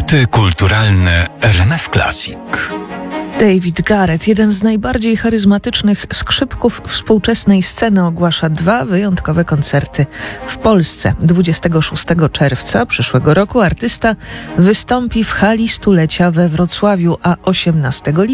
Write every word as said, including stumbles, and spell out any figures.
Fakty kulturalne R M F Classic. David Garrett, jeden z najbardziej charyzmatycznych skrzypków współczesnej sceny, ogłasza dwa wyjątkowe koncerty w Polsce. dwudziestego szóstego czerwca przyszłego roku artysta wystąpi w hali stulecia we Wrocławiu, a osiemnastego